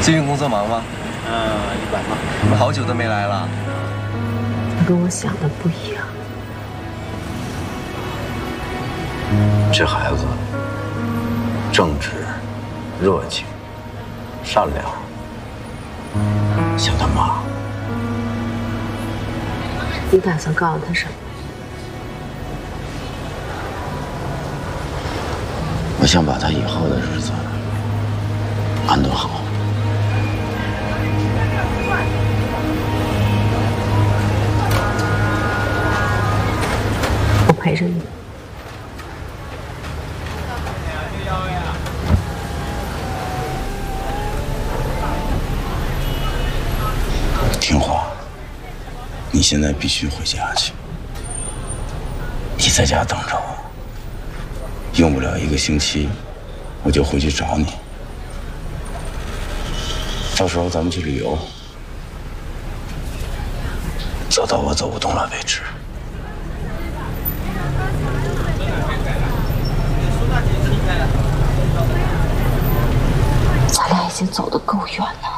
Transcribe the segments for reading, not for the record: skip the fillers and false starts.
最近工作忙吗？ 一般吧。 你们好久都没来了。 跟我想的不一样。 这孩子正直、热情、善良，像他妈。 你打算告诉他什么？ 我想把他以后的日子安顿好。 我陪着你。 听话，你现在必须回家去。你在家等着我，用不了1个星期，我就回去找你。到时候咱们去旅游，走到我走不动了为止。 咱俩已经走得够远了。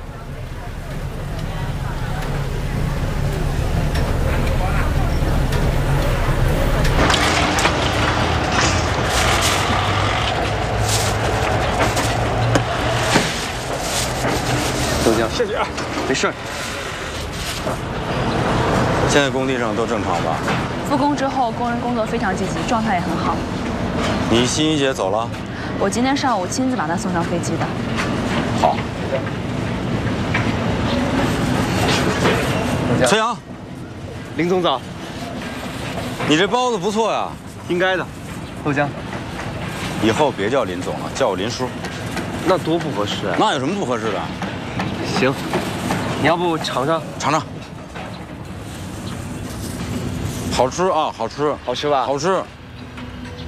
豆浆， 谢谢啊， 没事儿。 现在工地上都正常吧？ 复工之后，工人工作非常积极，状态也很好。 你欣怡姐走了？ 我今天上午亲自把她送上飞机的。 好。崔阳， 林总早。 你这包子不错呀。 应该的。豆浆， 以后别叫林总了，叫我林叔。 那多不合适啊！ 那有什么不合适的？ 行，你要不尝尝？ 尝尝。好吃啊，好吃， 好吃吧？ 好吃。